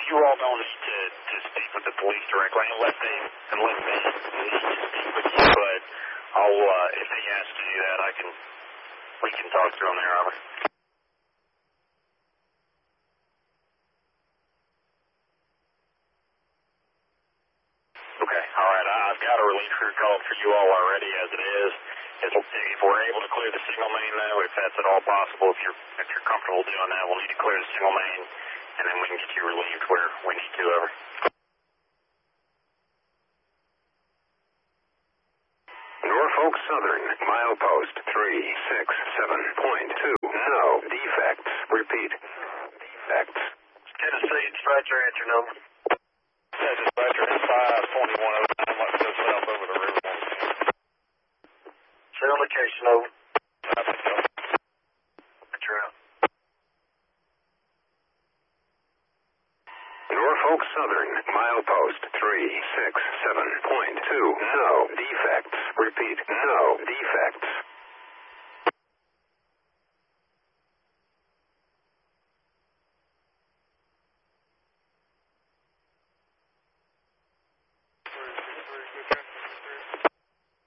you all don't need to speak with the police directly unless they need to speak with you. But I'll if they ask to do that, we can talk to them there, Robert. Okay, all right. I've got a relief crew called for you all already as it is. If we're able to clear the signal main, though, if that's at all possible, if you're comfortable doing that, we'll need to clear the signal main, and then we can get you relieved where we need to. Over. Norfolk Southern, milepost 367.2. No defects. Repeat. Defects. Tennessee, dispatcher, answer number. Dispatcher, it's 52109. Let's go south over the river. Send location over. Roger out. Norfolk Southern, milepost 367.2. No defects. Repeat. No defects.